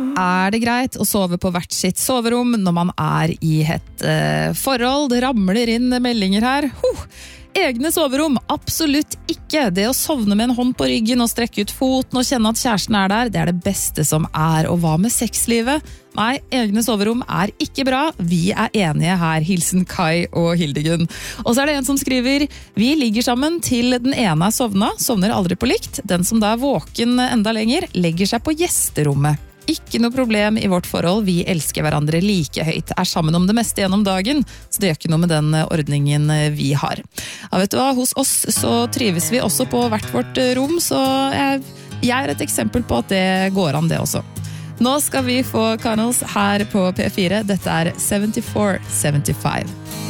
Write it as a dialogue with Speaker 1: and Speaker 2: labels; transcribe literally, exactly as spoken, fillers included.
Speaker 1: Er det greit å sove på hvert sitt soverom når man er i et eh, forhold? Det ramler inn meldinger her. Huh. Egne soverom, absolutt ikke. Det å sovne med en hånd på ryggen og strekke ut foten og kjenne at kjæresten er der, det er det beste som er. Og hva med sexlivet? Nei, egne soverom er ikke bra. Vi er enige her, hilsen Kai og Hildegunn. Og så er det en som skriver, vi ligger sammen til den ene er sovna, sovner aldri på likt. Den som da er våken enda lenger, legger seg på gjesterommet. Ikke noe problem i vårt forhold, vi elsker hverandre like høyt, er sammen om det meste gjennom dagen, så det gjør ikke noe med den ordningen vi har. Ja, vet du hva, hos oss så trives vi også på hvert vårt rom, så jeg, jeg er et eksempel på at det går an det også. Nå skal vi få Connells her på P fire, dette er seventy-four seventy-five.